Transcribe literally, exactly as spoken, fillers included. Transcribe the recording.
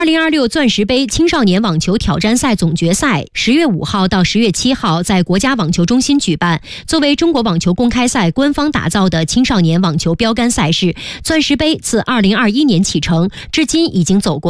二零二六钻石杯青少年网球挑战赛总决赛十月五号到十月七号在国家网球中心举办。作为中国网球公开赛官方打造的青少年网球标杆赛事，钻石杯自二零二一年启程，至今已经走过